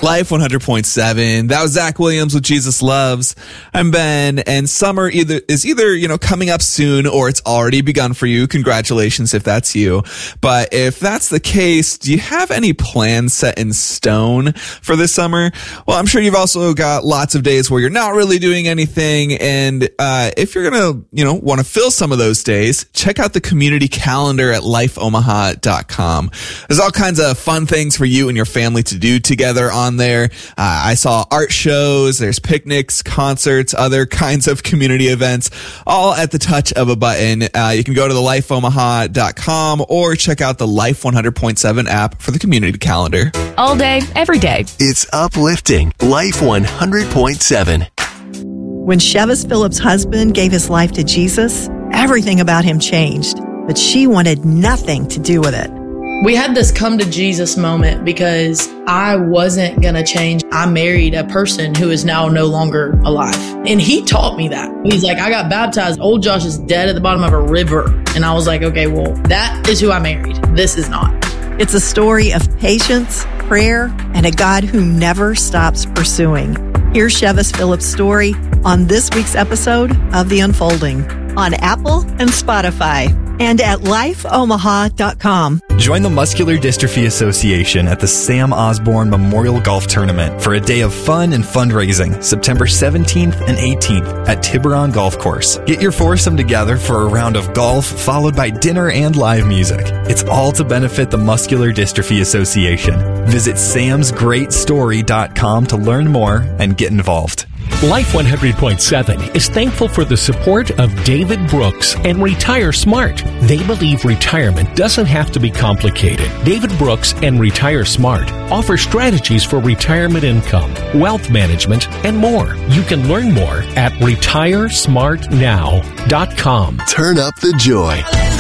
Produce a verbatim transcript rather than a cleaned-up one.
Life one hundred point seven. That was Zach Williams with Jesus Loves. I'm Ben, and summer either is either, you know, coming up soon or it's already begun for you. Congratulations if that's you. But if that's the case, do you have any plans set in stone for this summer? Well, I'm sure you've also got lots of days where you're not really doing anything. And uh, if you're going to, you know, want to fill some of those days, check out the community calendar at life omaha dot com. There's all kinds of fun things for you and your family to do together on there. Uh, I saw art shows, there's picnics, concerts, other kinds of community events, all at the touch of a button. Uh, you can go to the life omaha dot com or check out the Life one hundred point seven app for the community calendar. All day, every day. It's uplifting. Life one hundred point seven. When Chevis Phillips' husband gave his life to Jesus, everything about him changed, but she wanted nothing to do with it. We had this come to Jesus moment because I wasn't going to change. I married a person who is now no longer alive. And he taught me that. He's like, I got baptized. Old Josh is dead at the bottom of a river. And I was like, okay, well, that is who I married. This is not. It's a story of patience, prayer, and a God who never stops pursuing. Here's Chevis Phillips' story on this week's episode of The Unfolding on Apple and Spotify and at life omaha dot com. Join the Muscular Dystrophy Association at the Sam Osborne Memorial Golf Tournament for a day of fun and fundraising September seventeenth and eighteenth at Tiburon Golf Course. Get your foursome together for a round of golf followed by dinner and live music. It's all to benefit the Muscular Dystrophy Association. Visit sams great story dot com to learn more and get involved. Life one hundred point seven is thankful for the support of David Brooks and Retire Smart. They believe retirement doesn't have to be complicated. David Brooks and Retire Smart offer strategies for retirement income, wealth management, and more. You can learn more at retire smart now dot com. Turn up the joy.